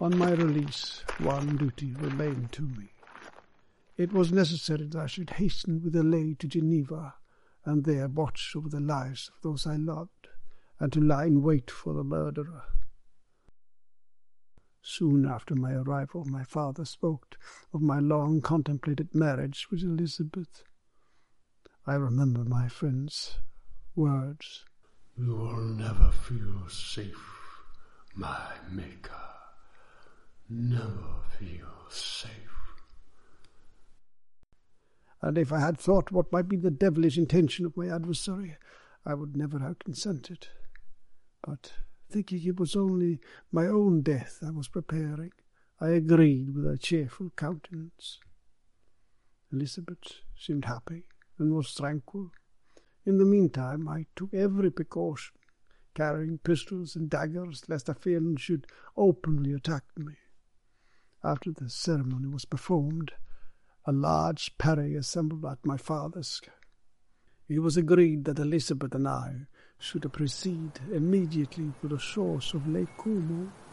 On my release, one duty remained to me. It was necessary that I should hasten with delay to Geneva, and there watch over the lives of those I loved, and to lie in wait for the murderer. Soon after my arrival, my father spoke of my long-contemplated marriage with Elizabeth. I remember my friend's words. "You will never feel safe, my maker. Never feel safe." And if I had thought what might be the devilish intention of my adversary, I would never have consented. But, thinking it was only my own death I was preparing, I agreed with a cheerful countenance. Elizabeth seemed happy and was tranquil. In the meantime I took every precaution, carrying pistols and daggers lest the villain should openly attack me. After the ceremony was performed, a large party assembled at my father's. It was agreed that Elizabeth and I should proceed immediately to the shores of Lake Como,